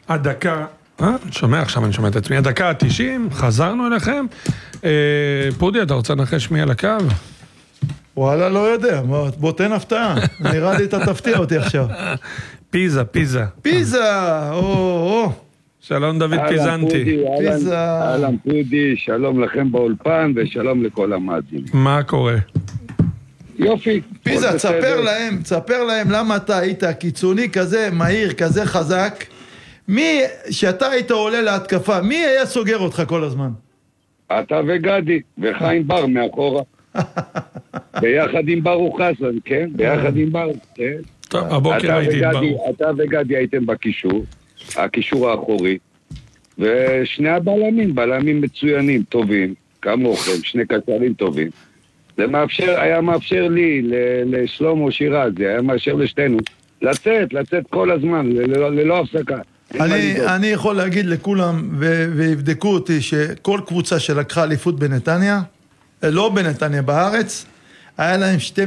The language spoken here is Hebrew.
הדקה, שומע עכשיו, אני שומע את עצמי, הדקה ה-90, חזרנו אליכם. פודי, אתה רוצה לנחש מי על הקו? וואלה, לא יודע, בוא תן הפתעה, נראה לי אתה תפתיע אותי עכשיו. פיזה. שלום דוד פיזנטי. אהלן פודי, שלום לכם באולפן ושלום לכל המאזינים. מה קורה? יופי. פיזה, תספר להם למה אתה היית קיצוני כזה, מהיר, כזה חזק. שאתה היית עולה להתקפה, מי היה סוגר אותך כל הזמן? אתה וגדי, וחיים בר מאחורה. ביחד עם ברוך חסן, כן? ביחד עם ברוך, כן? טוב, הבוקר הייתי עם ברוך. אתה וגדי הייתם בקישור, הקישור האחורי, ושני הבלמים, בלמים מצוינים, טובים, כמוכם, שני קצרים טובים. זה היה מאפשר לי, לשלמה שירז, זה היה מאפשר לשתינו, לצאת כל הזמן, ללא הפסקה. אני יכול להגיד לכולם, ויבדקו אותי, שכל קבוצה שלקחה אליפות בנתניה, לא בנתניה, בארץ, היה להם שתי